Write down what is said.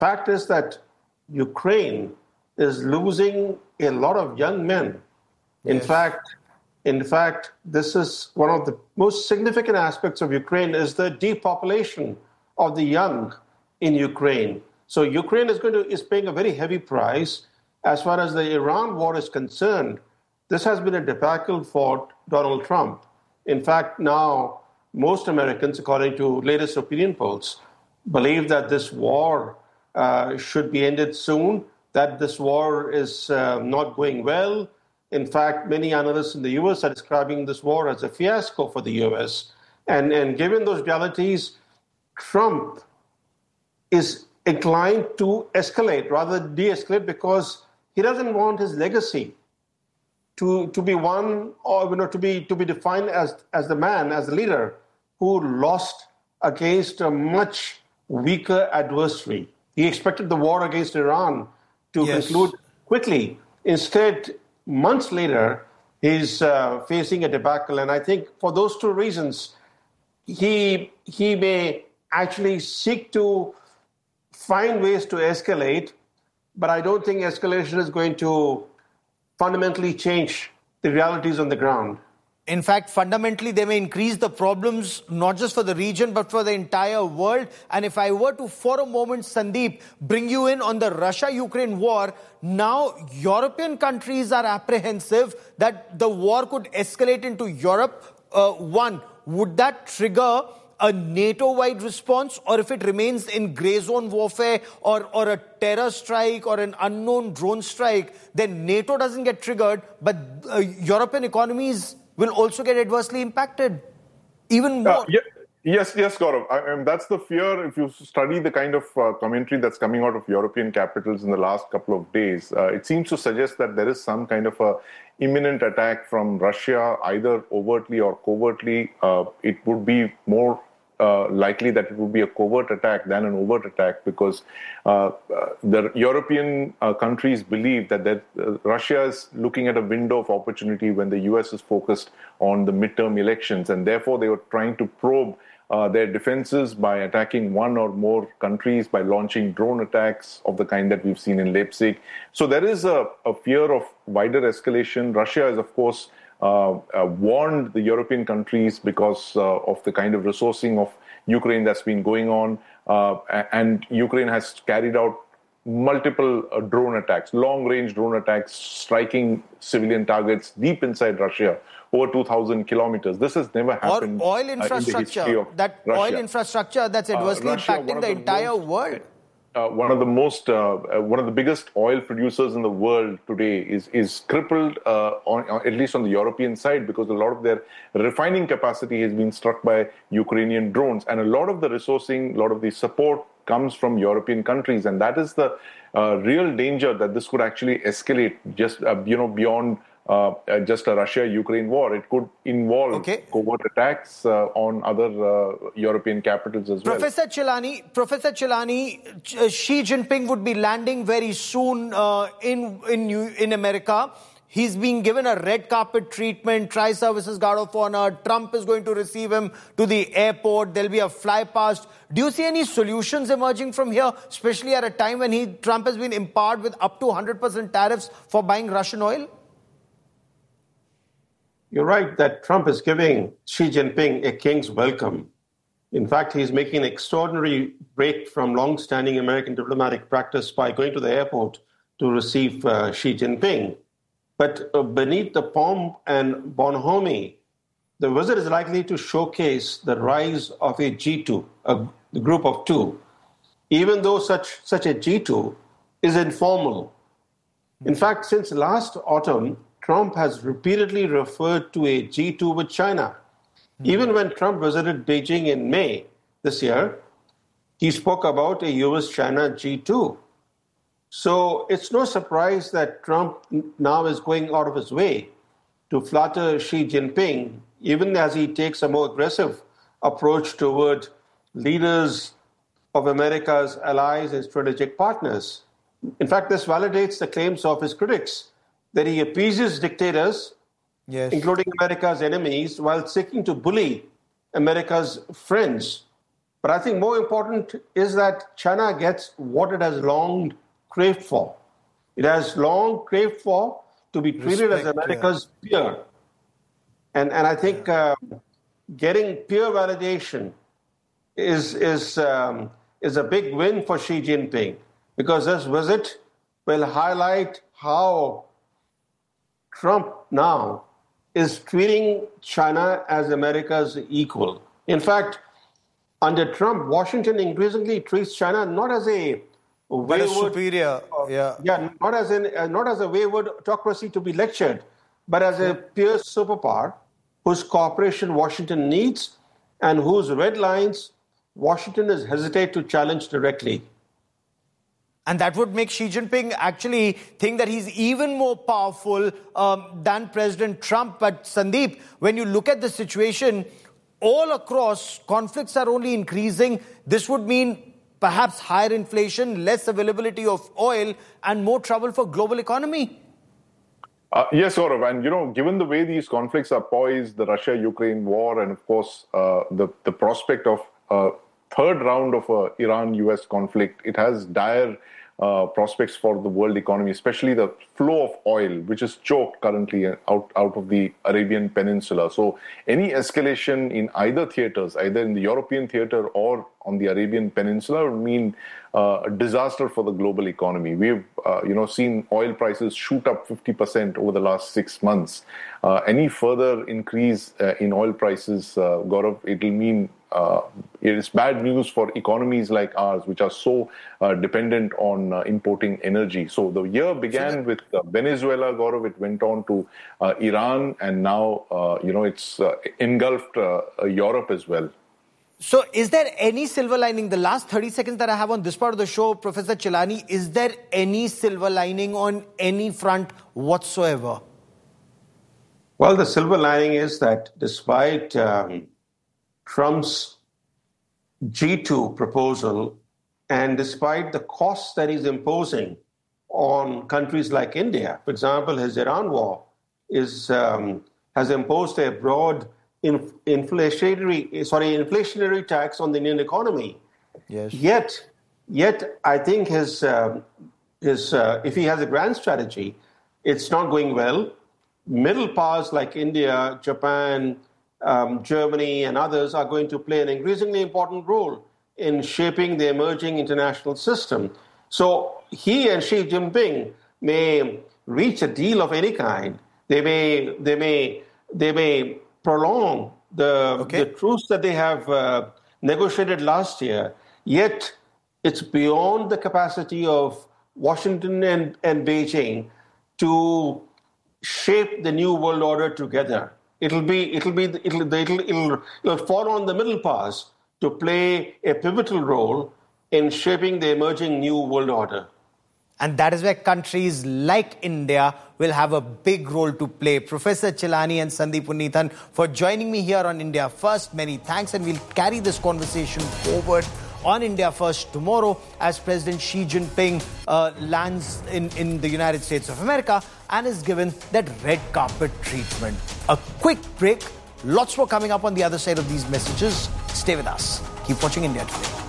fact is that Ukraine is losing a lot of young men. In fact, this is one of the most significant aspects of Ukraine is the depopulation of the young in Ukraine. So Ukraine is paying a very heavy price. As far as the Iran war is concerned, this has been a debacle for Donald Trump. In fact, now most Americans, according to latest opinion polls, believe that this war should be ended soon, that this war is not going well. In fact, many analysts in the U.S. are describing this war as a fiasco for the U.S. And given those realities, Trump is inclined to escalate rather than de-escalate because he doesn't want his legacy to be one or to be defined as the man, as the leader who lost against a much weaker adversary. He expected the war against Iran to conclude quickly. Instead, months later, he's facing a debacle. And I think for those two reasons, he may actually seek to find ways to escalate, but I don't think escalation is going to fundamentally change the realities on the ground. In fact, fundamentally, they may increase the problems, not just for the region, but for the entire world. And if I were to, for a moment, Sandeep, bring you in on the Russia-Ukraine war, now European countries are apprehensive that the war could escalate into Europe. One, would that trigger a NATO-wide response, or if it remains in grey zone warfare or a terror strike or an unknown drone strike, then NATO doesn't get triggered, but European economies will also get adversely impacted even more. Yes, Gaurav. That's the fear. If you study the kind of commentary that's coming out of European capitals in the last couple of days, it seems to suggest that there is some kind of a imminent attack from Russia, either overtly or covertly. It would be more likely that it would be a covert attack than an overt attack, because the European countries believe that Russia is looking at a window of opportunity when the US is focused on the midterm elections, and therefore they were trying to probe their defenses by attacking one or more countries, by launching drone attacks of the kind that we've seen in Leipzig. So there is a fear of wider escalation. Russia is, of course, warned the European countries because of the kind of resourcing of Ukraine that's been going on. And Ukraine has carried out multiple drone attacks, long-range drone attacks, striking civilian targets deep inside Russia, over 2,000 kilometers. This has never happened or oil infrastructure, in the history of Russia. Oil infrastructure that's adversely impacting the entire world. One of the biggest oil producers in the world today is crippled, at least on the European side, because a lot of their refining capacity has been struck by Ukrainian drones, and a lot of the resourcing, a lot of the support comes from European countries, and that is the real danger that this could actually escalate just beyond just a Russia-Ukraine war. It could involve covert attacks on other European capitals as well. Professor Chilani, Xi Jinping would be landing very soon in America. He's being given a red carpet treatment, Tri-Services Guard of Honor. Trump is going to receive him to the airport. There'll be a fly past. Do you see any solutions emerging from here, especially at a time when Trump has been empowered with up to 100% tariffs for buying Russian oil? You're right that Trump is giving Xi Jinping a king's welcome. In fact, he's making an extraordinary break from long-standing American diplomatic practice by going to the airport to receive Xi Jinping. But beneath the pomp and bonhomie, the visit is likely to showcase the rise of a G2, the group of two, even though such a G2 is informal. In fact, since last autumn, Trump has repeatedly referred to a G2 with China. Even when Trump visited Beijing in May this year, he spoke about a US-China G2. So it's no surprise that Trump now is going out of his way to flatter Xi Jinping, even as he takes a more aggressive approach toward leaders of America's allies and strategic partners. In fact, this validates the claims of his critics that he appeases dictators, including America's enemies, while seeking to bully America's friends. But I think more important is that China gets what it has long craved for. It has long craved for to be treated as America's peer. And I think getting peer validation is a big win for Xi Jinping, because this visit will highlight how Trump now is treating China as America's equal. In fact, under Trump, Washington increasingly treats China not as a wayward, superior, not as a wayward autocracy to be lectured, but as a peer superpower whose cooperation Washington needs and whose red lines Washington is hesitate to challenge directly. And that would make Xi Jinping actually think that he's even more powerful than President Trump. But Sandeep, when you look at the situation, all across, conflicts are only increasing. This would mean perhaps higher inflation, less availability of oil, and more trouble for global economy. Yes, Gaurav. And, given the way these conflicts are poised, the Russia-Ukraine war, and of course, the prospect of a third round of a Iran-US conflict, it has dire prospects for the world economy, especially the flow of oil, which is choked currently out of the Arabian Peninsula. So any escalation in either theaters, either in the European theater or on the Arabian Peninsula, would mean a disaster for the global economy. We've seen oil prices shoot up 50% over the last 6 months. Any further increase in oil prices, Gaurav, it will mean it is bad news for economies like ours, which are so dependent on importing energy. So the year began with Venezuela, Gaurav. It went on to Iran, and now it's engulfed Europe as well. So is there any silver lining? The last 30 seconds that I have on this part of the show, Professor Chilani, is there any silver lining on any front whatsoever? Well, the silver lining is that despite Trump's G2 proposal, and despite the costs that he's imposing on countries like India, for example, his Iran war has imposed a broad inflationary tax on the Indian economy. Yes. Yet, I think his if he has a grand strategy, it's not going well. Middle powers like India, Japan, Germany, and others are going to play an increasingly important role in shaping the emerging international system. So he and Xi Jinping may reach a deal of any kind. They may prolong the truce that they have negotiated last year. Yet it's beyond the capacity of Washington and Beijing to shape the new world order together. It'll fall on the middle powers to play a pivotal role in shaping the emerging new world order. And that is where countries like India will have a big role to play. Professor Chilani and Sandeep Unnithan for joining me here on India First. Many thanks, and we'll carry this conversation forward on India First tomorrow as President Xi Jinping lands in the United States of America and is given that red carpet treatment. A quick break. Lots more coming up on the other side of these messages. Stay with us. Keep watching India Today.